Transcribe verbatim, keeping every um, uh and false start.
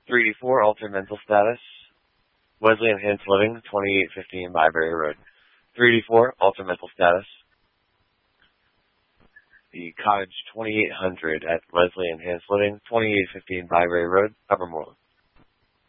three D four, Alter Mental Status. Wesley Enhanced Living, twenty-eight fifteen Byberry Road. three D four, Alter Mental Status. The Cottage twenty-eight hundred at Wesley Enhanced Living, twenty-eight fifteen Byberry Road, Upper Moreland.